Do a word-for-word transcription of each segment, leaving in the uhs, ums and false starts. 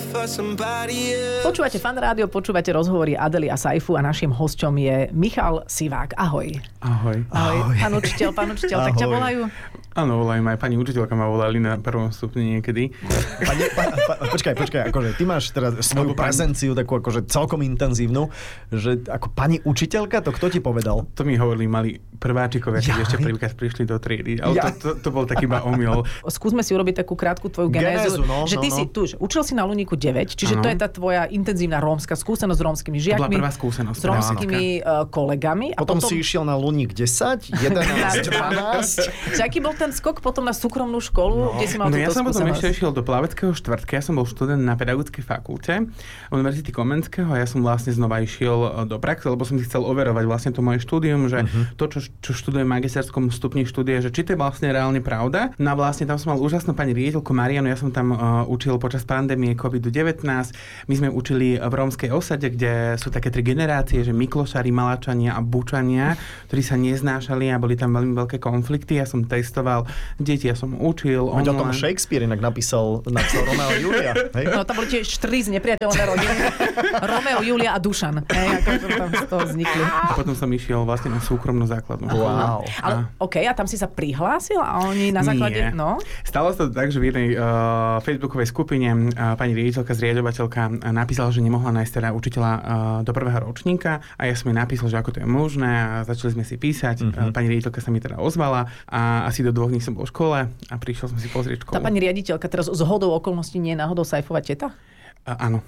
Počúvate Fan Rádio, počúvate rozhovory Adely a Saifu a našim hosťom je Michal Sivák. Ahoj. Ahoj. Ahoj. Ahoj. Pán učiteľ, pán učiteľ, Ahoj. Tak ťa volajú? Áno, volajú ma aj pani učiteľka, ma volali na prvom stupni niekedy. Pani, pa, pa, počkaj, počkaj, akože ty máš teraz svoju prezenciu takú akože celkom intenzívnu, že ako pani učiteľka, to kto ti povedal? To mi hovorili mali prváčikovia, keď ešte prvýkrát prišli do triedy, ale ja. to, to, to bol taký iba omyl. Skúsme si urobiť takú krátku tvoju genézu, no, že ty no, si no. tu, učil si na Luníku deväť, čiže ano. To je tá tvoja intenzívna rómska skúsenosť s rómskymi žiakmi. To bola prvá skúsenosť. S rómskymi uh, kolegami. A potom, potom si išiel na Luník desať, jedenásť, dvanásť. Čiže aký bol ten skok potom na súkromnú školu, no. Kde si mal no, túto ja som skúsenosť? potom ešte išiel do plaveckého štvrtka, ja som bol študent na pedagogickej fakulte Univerzity Komenského a ja som vlastne znova išiel do praxe, lebo som si chcel overovať vlastne to moje štúdium, že uh-huh. to, čo, čo študujem v magisterskom stupni štúdie, že či to je vlastne reálne pravda. No a vlastne tam som mal úžasnú pani riaditeľku Marianu, ja som tam uh, učil počas pandémie kovid devätnásť. My sme učili v rómskej osade, kde sú také tri generácie, že Miklošári, Malačania a Bučania, ktorí sa neznášali a boli tam veľmi veľké konflikty. Ja som testoval deti, ja som učil. Veď o tom Shakespeare inak napísal, napísal Romeo a Julia. Hej? No tam boli tie štyri z nepriateľné rodiny. Romeo, Julia a Dušan. Hej, ako to tam z toho vznikli. A potom som išiel vlastne na súkromnú základnú. Wow. Ale OK, a tam si sa prihlásil a oni na základe... Nie. No? Stalo sa to tak, že v jednej uh, facebookovej skupine uh, pani riaditeľka, zriaďovateľka uh, napísala, že nemohla nájsť teda učiteľa uh, do prvého ročníka a ja som jej napísal, že ako to je možné a začali sme si písať. Uh-huh. Uh, pani riaditeľka sa mi teda ozvala a asi do dvoch dní som bol v škole a prišiel som si pozrieť školu. Tá pani riaditeľka teraz z hodou okolností nie je náhodou Saifova teta? Uh, áno.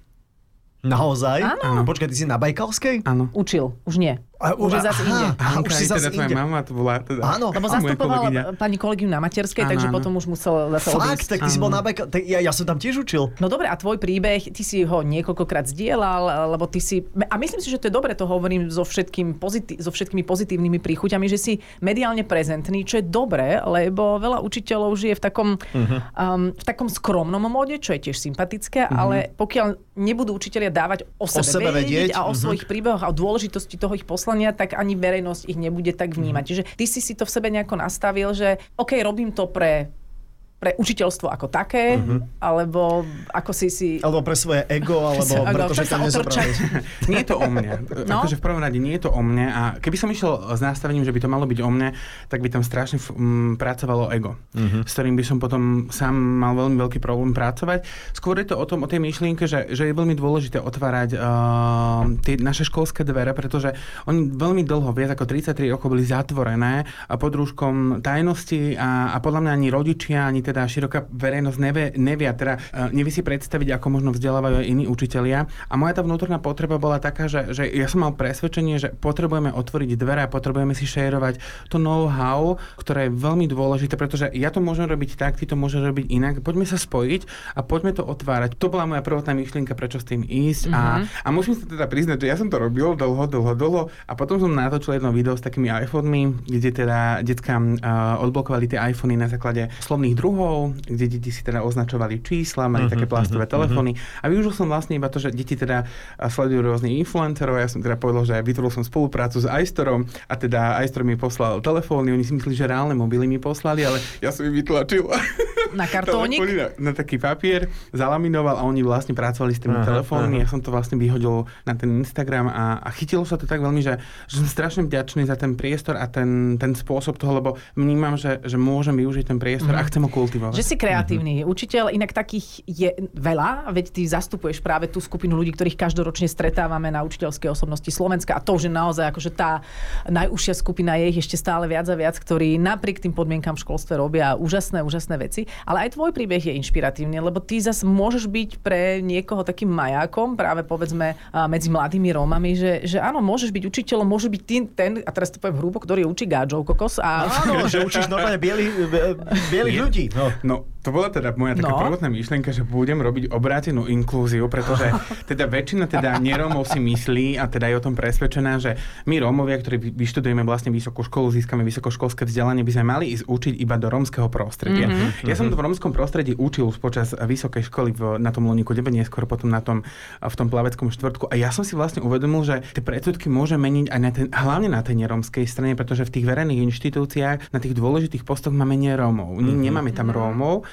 Naozaj? Áno. Počkaj, ty si na Bajkalskej? Áno. Učil, už nie. A, už je zase inde. Aha, už si zase teda inde. tvoja mama, to bola teda... Áno. Lebo zastupoval pani kolegyňu na materskej, takže áno. potom už musel zase odísť. Fakt? Tak ty si bol na Bajkalskej. Ja, ja som tam tiež učil. No dobre, a tvoj príbeh, ty si ho niekoľkokrát zdieľal, lebo ty si... A myslím si, že to je dobre, to hovorím so, všetkým pozití... so všetkými pozitívnymi príchuťami, že si mediálne prezentný, čo je dobré, lebo veľa učiteľov žije v takom, uh-huh. um, v takom skromnom móde, čo je tiež sympatické, uh-huh. ale pokiaľ nebudú učitelia dávať o sebe, o sebe vedieť, vedieť a o uh-huh. svojich príbehoch a o dôležitosti toho ich poslania, tak ani verejnosť ich nebude tak vnímať. Uh-huh. Čiže ty si si to v sebe nejako nastavil, že OK, robím to pre pre učiteľstvo ako také, uh-huh. alebo ako si si... Alebo pre svoje ego, alebo pretože to nezobrali. Nie je to o mne. No? Akože v prvom rade nie je to o mne a keby som išiel s nastavením, že by to malo byť o mne, tak by tam strašne f- m, pracovalo ego, uh-huh. s ktorým by som potom sám mal veľmi veľký problém pracovať. Skôr je to o tom, o tej myšlienke, že, že je veľmi dôležité otvárať uh, tie naše školské dvere, pretože oni veľmi dlho, viac ako tridsaťtri rokov boli zatvorené a pod rúškom tajnosti a, a podľa mňa ani rodičia, ani teda široká verejnosť nevie, nevia, teda uh, nevie si predstaviť, ako možno vzdelávajú aj iní učitelia. A moja tá vnútorná potreba bola taká, že, že ja som mal presvedčenie, že potrebujeme otvoriť dvere a potrebujeme si šerovať to know-how, ktoré je veľmi dôležité, pretože ja to môžem robiť tak, ty to môžeš robiť inak. Poďme sa spojiť a poďme to otvárať. To bola moja prvotná myšlienka, prečo s tým ísť. Mm-hmm. A, a musím sa teda priznať, že ja som to robil dlho, dlho, dlho a potom som natočil jedno video s takými iPhonemi, kde teda decká uh, odblokovali tie iPhony na základe slovných druhov, kde deti si teda označovali čísla, mali uh-huh, také plastové uh-huh, telefóny. A využil som vlastne iba to, že deti teda sledujú rôznych influencerov. Ja som teda povedal, že vytvoril som spoluprácu s iStorom a teda iStore mi poslal telefóny. Oni si mysleli, že reálne mobily mi poslali, ale ja som ich vytlačil. Na kartónik? na, na taký papier, zalaminoval a oni vlastne pracovali s tými uh-huh, telefónmi. Uh-huh. Ja som to vlastne vyhodil na ten Instagram a, a chytilo sa to tak veľmi, že, že som strašne vďačný za ten priestor a ten, ten spôsob toho, lebo vnímam, že, že môžem využiť ten priestor uh-huh. a chcem ho kultivovať. Že si kreatívny. Uh-huh. Učiteľ, inak takých je veľa, veď ty zastupuješ práve tú skupinu ľudí, ktorých každoročne stretávame na učiteľskej osobnosti Slovenska a to už je naozaj akože tá najúžšia skupina je ich ešte stále viac a viac, ktorí napriek tým podmienkam v školstve robia úžasné, úžasné veci. Ale aj tvoj príbeh je inšpiratívny, lebo ty zase môžeš byť pre niekoho takým majákom, práve povedzme medzi mladými Rómami, že, že áno, môžeš byť učiteľom, môže byť tým, ten, a teraz to poviem hrubo, ktorý učí gádžov kokos. A... Áno, že učíš normálne bielých, bielých ľudí. No. no, to bola teda moja taká no. prvotná myšlienka, že budem robiť obrátenú inklúziu, pretože teda väčšina teda nerómov si myslí a teda je o tom presvedčená, že my Rómovia, ktorí vyštudujeme vlastne vysokú školu, získame vysokoškolské vzdelanie, by sme mali ísť učiť iba do rómskeho prostredia. Mm-hmm. Ja som to v rómskom prostredí učil počas vysokej školy v, na tom Luníku deväť, neskôr potom na tom, v tom plaveckom štvrtku a ja som si vlastne uvedomil, že tie predsudky môže meniť aj na ten, hlavne na tej nerómskej strane, pretože v tých verejných inštitúciách na tých dôležitých postoch máme nerómov. Mm-hmm. Nemáme tam Rómov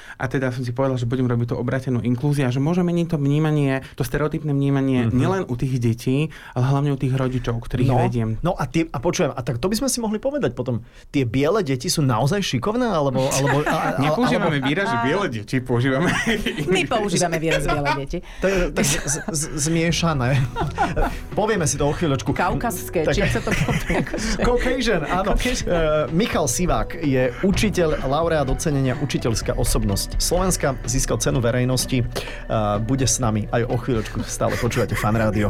a teda som si povedal, že budem robiť tú obrátenú inklúziu a že môže meniť to vnímanie, to stereotypné vnímanie mm-hmm. nielen u tých detí, ale hlavne u tých rodičov, ktorých no, vediem. No a, tie, a počujem, a tak to by sme si mohli povedať potom. Tie biele deti sú naozaj šikovné? Alebo, alebo, a, a, Nepoužívame alebo... výraz, že biele deti, používame... My používame výraz biele deti. To je tak z, z, zmiešané. Povieme si to o chvíľočku. Kaukazské, tak... či sa to povie? Caucasian, áno. Uh, Michal Sivák je učiteľ, laureát ocenenia učiteľská osobnosť Slovenska, získal cenu verejnosti. Uh, bude s nami aj o chvíľočku. Stále počúvate Fan Rádio.